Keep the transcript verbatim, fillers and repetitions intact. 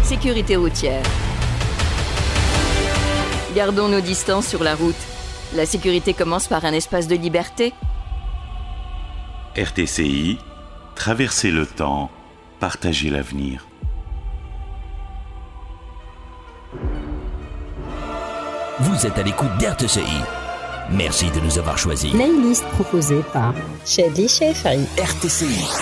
Sécurité routière. Gardons nos distances sur la route. La sécurité commence par un espace de liberté. R T C I, traverser le temps, partager l'avenir. Vous êtes à l'écoute d'R T C I. Merci de nous avoir choisis. Playlist proposée par Shadley Shefari. R T C I.